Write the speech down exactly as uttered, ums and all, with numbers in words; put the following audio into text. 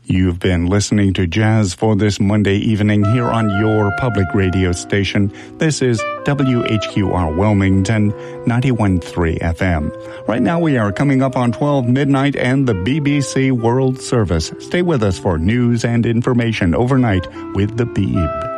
You've been listening to Jazz for this Monday evening here on your public radio station. This is W H Q R Wilmington, ninety-one point three F M. Right now we are coming up on twelve midnight and the B B C World Service. Stay with us for news and information overnight with the Beeb.